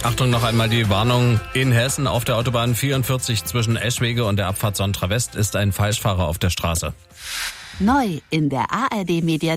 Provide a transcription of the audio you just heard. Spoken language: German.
Achtung, noch einmal die Warnung in Hessen. Auf der Autobahn 44 zwischen Eschwege und der Abfahrt Sontra West ist ein Falschfahrer auf der Straße. Neu in der ARD Mediathek.